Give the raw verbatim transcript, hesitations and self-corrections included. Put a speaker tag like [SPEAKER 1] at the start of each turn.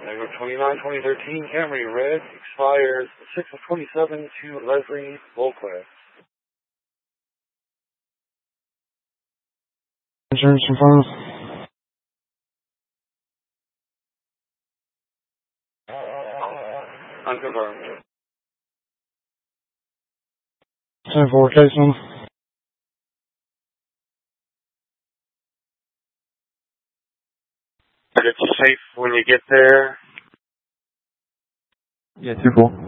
[SPEAKER 1] Number twenty-nine, twenty thirteen, Camry Red, expires six of twenty-seven to Leslie Volquez.
[SPEAKER 2] Insurance confirmed.
[SPEAKER 1] Unconfirmed.
[SPEAKER 2] ten four case number.
[SPEAKER 1] But it's safe when you get there.
[SPEAKER 2] Yeah, two four.